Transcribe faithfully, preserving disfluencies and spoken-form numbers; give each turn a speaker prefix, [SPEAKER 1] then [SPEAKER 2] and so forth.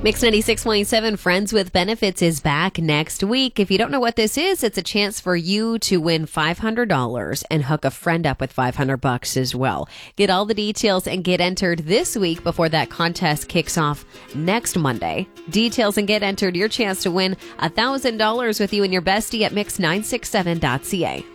[SPEAKER 1] Mix ninety-six point seven Friends with Benefits is back next week. If you don't know what this is, it's a chance for you to win five hundred dollars and hook a friend up with five hundred bucks as well. Get all the details and get entered this week before that contest kicks off next Monday. Details and get entered, your chance to win one thousand dollars with you and your bestie at mix nine six seven dot c a.